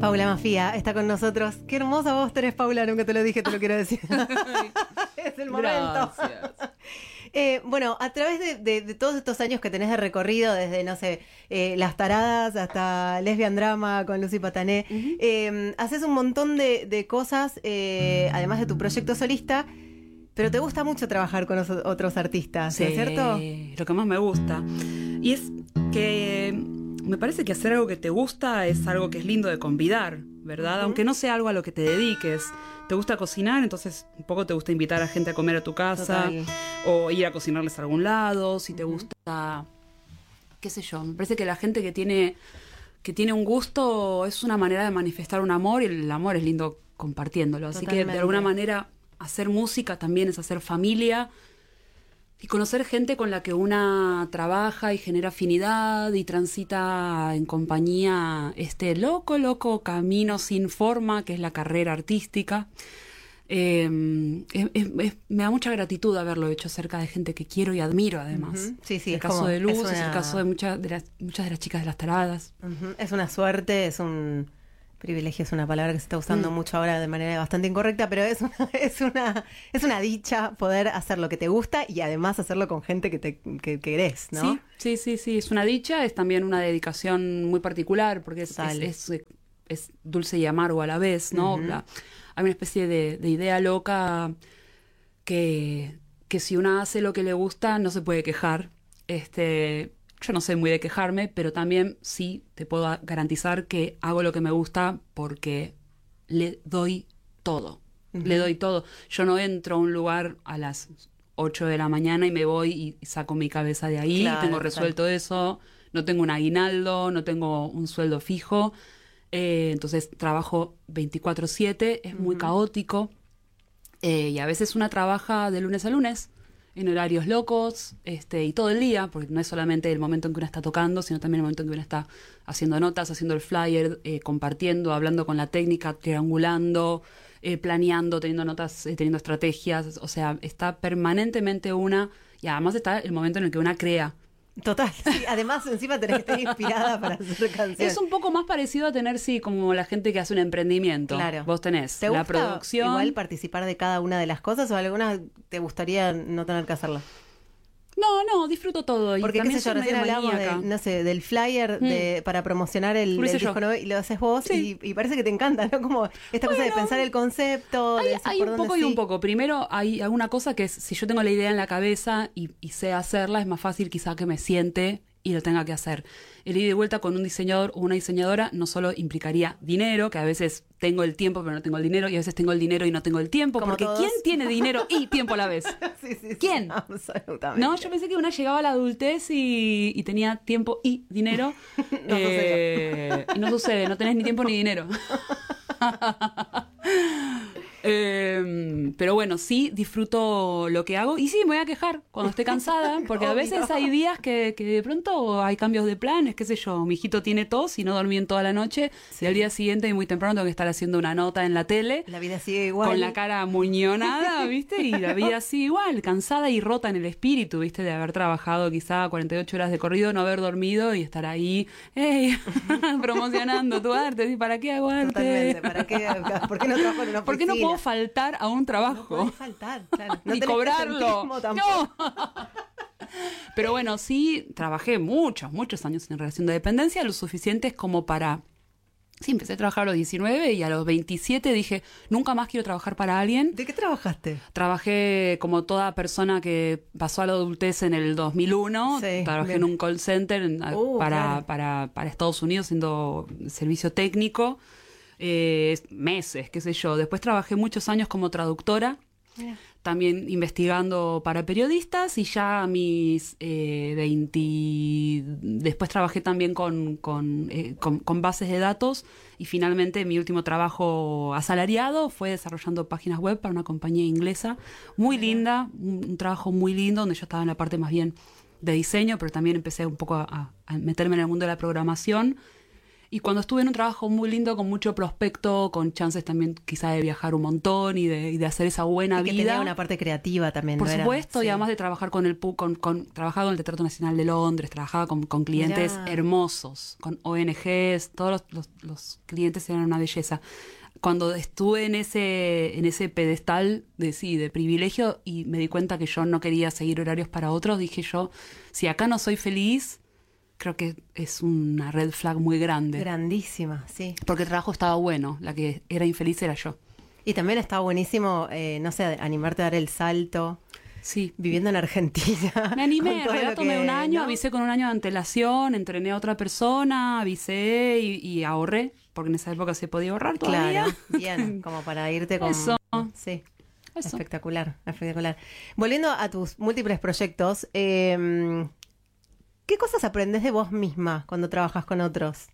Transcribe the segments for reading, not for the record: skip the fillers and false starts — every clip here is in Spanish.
Paula Mafía está con nosotros. Qué hermosa voz tenés, Paula, nunca te lo dije, te lo quiero decir. Es el momento. Gracias. Bueno, a través de todos estos años que tenés de recorrido, desde, no sé, Las Taradas hasta Lesbian Drama con Lucy Patané, haces un montón de cosas, además de tu proyecto solista, pero te gusta mucho trabajar con otros artistas, Sí, ¿no es cierto? lo que más me gusta. Y es que me parece que hacer algo que te gusta es algo que es lindo de convidar, ¿verdad? Aunque no sea algo a lo que te dediques. Te gusta cocinar, entonces un poco te gusta invitar a gente a comer a tu casa. Total. O ir a cocinarles a algún lado. Si te gusta, qué sé yo. Me parece que la gente que tiene un gusto es una manera de manifestar un amor, y el amor es lindo compartiéndolo. Así Totalmente. que de alguna manera hacer música también es hacer familia y conocer gente con la que una trabaja y genera afinidad y transita en compañía este loco camino sin forma que es la carrera artística. Me da mucha gratitud haberlo hecho cerca de gente que quiero y admiro, además. Sí, sí, el es caso como- de Luz, es es el una- caso de muchas de las chicas de Las Taradas. Es una suerte, es un privilegio, es una palabra que se está usando mucho ahora de manera bastante incorrecta, pero es una dicha poder hacer lo que te gusta y además hacerlo con gente que querés, ¿no? Sí, es una dicha, es también una dedicación muy particular, porque Total. es dulce y amargo a la vez, ¿no? Hay una especie de idea loca que si una hace lo que le gusta no se puede quejar. Yo no soy muy de quejarme, pero también sí te puedo garantizar que hago lo que me gusta porque le doy todo. Le doy todo. Yo no entro a un lugar a las 8 de la mañana y me voy y saco mi cabeza de ahí. Claro, Tengo total. resuelto eso. No tengo un aguinaldo, no tengo un sueldo fijo. Entonces trabajo 24/7, es muy caótico. Y a veces una trabaja de lunes a lunes, en horarios locos, y todo el día, porque no es solamente el momento en que uno está tocando, sino también el momento en que uno está haciendo notas, haciendo el flyer, compartiendo, hablando con la técnica, triangulando, planeando, teniendo notas, teniendo estrategias. O sea, está permanentemente una, y además está el momento en el que una crea. Total, sí. Además, encima tenés que estar inspirada para hacer canciones. Es un poco más parecido a tener, sí, como la gente que hace un emprendimiento. Claro. Vos tenés ¿Te la gusta producción. igual participar de cada una de las cosas o alguna te gustaría no tener que hacerla? No, disfruto todo. Porque, y qué también sé yo, soy recién medio hablamos maníaca. no sé, del flyer para promocionar Lo el hice disco yo. nuevo y lo haces vos Sí. y parece que te encanta, ¿no? Como esta cosa de pensar el concepto, de decir Hay por un dónde poco y sí. un poco. Primero hay alguna cosa que es, si yo tengo la idea en la cabeza y sé hacerla, es más fácil quizá que me siente y lo tenga que hacer. El ida y vuelta con un diseñador o una diseñadora no solo implicaría dinero, que a veces tengo el tiempo pero no tengo el dinero, y a veces tengo el dinero y no tengo el tiempo, Como porque todos. ¿quién tiene dinero y tiempo a la vez? Sí, ¿Quién? Absolutamente. No, yo pensé que una llegaba a la adultez y tenía tiempo y dinero. Y no sucede, no tenés ni tiempo ni dinero. Pero bueno, sí disfruto lo que hago y sí me voy a quejar cuando esté cansada, porque a Obvio. veces hay días que de pronto hay cambios de planes, qué sé yo, mi hijito tiene tos y no dormí en toda la noche, y al día siguiente y muy temprano tengo que estar haciendo una nota en la tele. La vida sigue igual. Con la cara muñonada, ¿viste? Y la vida así igual, cansada y rota en el espíritu, ¿viste? De haber trabajado quizá 48 horas de corrido, no haber dormido y estar ahí, ¡ey! Promocionando tu arte. ¿Sí? ¿Para qué hago arte? Totalmente. ¿Para qué? ¿Por qué no trabajo en una ¿Por qué no oficina? puedo faltar a un No trabajo? podés faltar, claro. No Y tenés cobrarlo. presentismo tampoco. No. Pero bueno, sí, trabajé muchos años en relación de dependencia, lo suficientes como para... Sí, empecé a trabajar a los 19 y a los 27 dije, nunca más quiero trabajar para alguien. ¿De qué trabajaste? Trabajé como toda persona que pasó a la adultez en el 2001. Sí, Trabajé bien. en un call center Claro. para Estados Unidos haciendo servicio técnico. Meses, qué sé yo. Después trabajé muchos años como traductora. Mira. También investigando para periodistas y ya a mis 20... Después trabajé también con bases de datos y finalmente mi último trabajo asalariado fue desarrollando páginas web para una compañía inglesa muy linda, un trabajo muy lindo donde yo estaba en la parte más bien de diseño, pero también empecé un poco a meterme en el mundo de la programación. Y cuando estuve en un trabajo muy lindo, con mucho prospecto, con chances también quizá de viajar un montón y de hacer esa buena que vida. tenía una parte creativa también. Por ¿no supuesto, era? y además de trabajar con el trabajaba con el Teatro Nacional de Londres, trabajaba con clientes Mirá. hermosos, con ONGs, todos los clientes eran una belleza. Cuando estuve en ese pedestal de privilegio y me di cuenta que yo no quería seguir horarios para otros, dije yo, si acá no soy feliz, creo que es una red flag muy grande. Grandísima, sí. Porque el trabajo estaba bueno, la que era infeliz era yo. Y también estaba buenísimo, no sé, animarte a dar el salto. Sí. Viviendo en Argentina. Me animé, en con todo realidad lo tomé que, un año, ¿no? avisé con un año de antelación, entrené a otra persona, avisé y ahorré, porque en esa época se podía ahorrar todavía. Claro, bien, como para irte con... Eso. Sí, Eso. espectacular, espectacular. Volviendo a tus múltiples proyectos, ¿qué cosas aprendes de vos misma cuando trabajas con otros?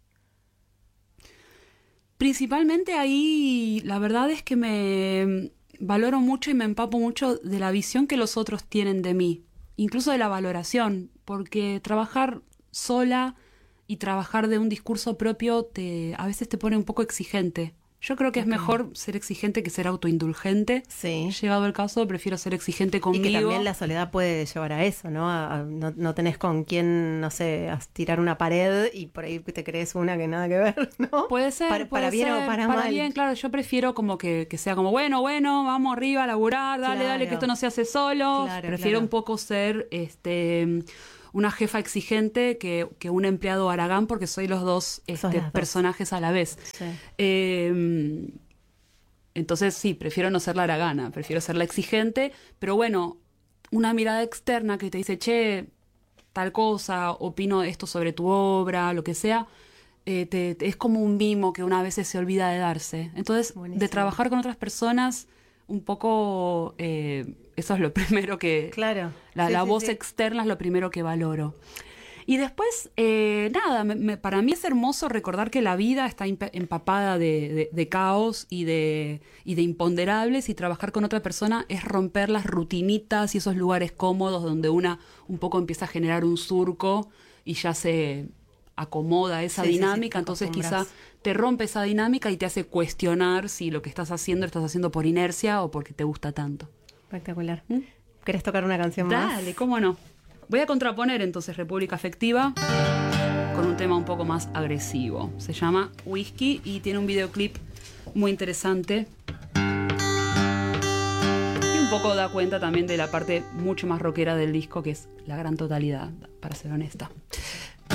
Principalmente ahí, la verdad es que me valoro mucho y me empapo mucho de la visión que los otros tienen de mí, incluso de la valoración, porque trabajar sola y trabajar de un discurso propio a veces te pone un poco exigente. Yo creo que es mejor ser exigente que ser autoindulgente. Sí. Llegado el caso, prefiero ser exigente conmigo. Y que también la soledad puede llevar a eso, ¿no? No tenés con quién, no sé, a tirar una pared y por ahí te crees una que nada que ver, ¿no? Puede ser, para bien ser. o para mal. Bien, claro, yo prefiero como que sea como, bueno, vamos arriba a laburar, dale, Claro. que esto no se hace solo. Claro, Prefiero claro. un poco ser una jefa exigente que un empleado haragán, porque soy los dos Sos las dos. personajes a la vez. Sí. Entonces sí, prefiero no ser la haragana, prefiero ser la exigente, pero bueno, una mirada externa que te dice, che, tal cosa, opino esto sobre tu obra, lo que sea, es como un mimo que una vez se olvida de darse. Entonces, Buenísimo. de trabajar con otras personas, un poco, eso es lo primero que... Claro. La Sí, sí, voz sí. externa es lo primero que valoro. Y después, nada, para mí es hermoso recordar que la vida está empapada de caos y de imponderables, y trabajar con otra persona es romper las rutinitas y esos lugares cómodos donde una un poco empieza a generar un surco y ya se acomoda esa Sí, sí, sí, dinámica. te Entonces quizá acostumbras. te rompe esa dinámica y te hace cuestionar si lo que estás haciendo por inercia o porque te gusta tanto. Espectacular. ¿Querés tocar una canción más? Dale, cómo no. Voy a contraponer entonces República Afectiva con un tema un poco más agresivo. Se llama Whisky y tiene un videoclip muy interesante. Y un poco da cuenta también de la parte mucho más rockera del disco, que es la gran totalidad, para ser honesta.